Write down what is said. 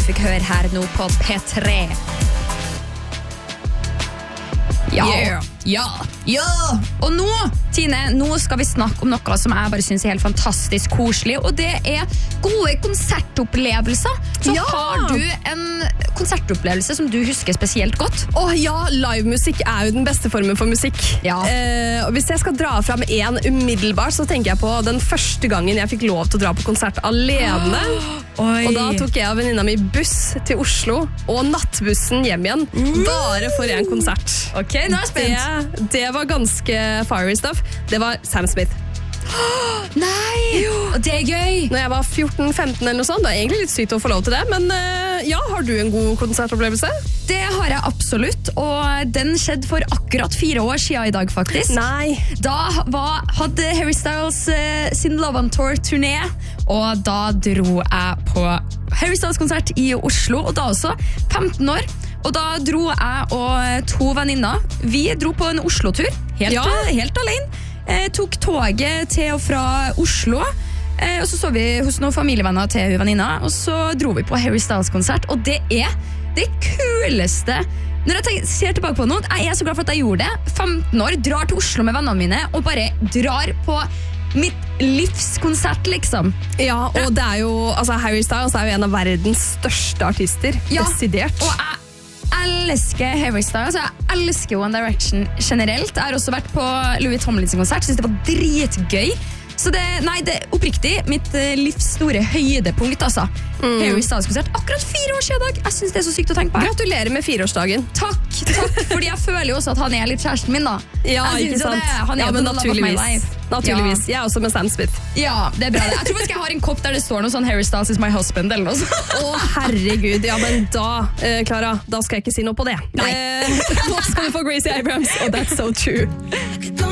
fikk høre her nå på P3. Ja. Og nå, Tine, nå skal vi snakke om noe som jeg bare synes er helt fantastisk koselig, og det er gode konsertopplevelser. Så har du en konsertopplevelse som du husker spesielt godt? Livemusikk er jo den beste formen for musikk. Og hvis jeg skal dra fram en umiddelbart, så tenker jeg på den første gangen jeg fikk lov til å dra på konsert alene. Og da tok jeg og venninna mi buss til Oslo, og nattbussen hjem igjen, bare for en konsert. Ok, nå er jeg spent. Det var ganske fiery stuff. Det var Sam Smith. Nei, det er gøy. Når jeg var 14-15 eller noe sånt, det er egentlig litt sykt å få lov til det, men har du en god konsertopplevelse? Det har jeg absolutt, og den skjedde for akkurat 4 år siden i dag, faktisk. Nei. Da hadde Harry Styles sin Love on Tour-turné, og da dro jeg på Harry Styles-konsert i Oslo, og da også 15 år. Og da dro jeg og 2 venninner. Vi dro på en Oslo-tur, helt alene. Tok toget til og fra Oslo, og så vi hos noen familievenner til venninna, og så dro vi på Harry Styles-konsert, og det er det kuleste. Når jeg ser tilbake på noe, jeg er så glad for at jeg gjorde det. 15 år, drar til Oslo med vennene mine, og bare drar på mitt livskonsert, liksom. Ja, og det er jo, Harry Styles er jo en av verdens største artister, desidert. Og jeg elsker Harry Styles, jeg elsker One Direction generelt. Jeg har også vært på Louis Tomlinson-konsert, synes det var dritgøy. Så det er oppriktig mitt livs store høydepunkt, altså. Harry Styles-konsert, akkurat 4 år siden i dag. Jeg synes det er så sykt å tenke på. Gratulerer med 4-årsdagen. Takk, fordi jeg føler jo også at han er litt kjæresten min, da. Ja, ikke sant? Men naturligvis. Jeg er også med Sam Smith. Ja, det er bra det. Jeg tror faktisk jeg har en kopp der det står noe sånn Harry Styles is my husband, eller noe sånt. Herregud, men da, Clara, da skal jeg ikke si noe på det. Nei. Nå skal du få Gracie Abrams, og That's So True.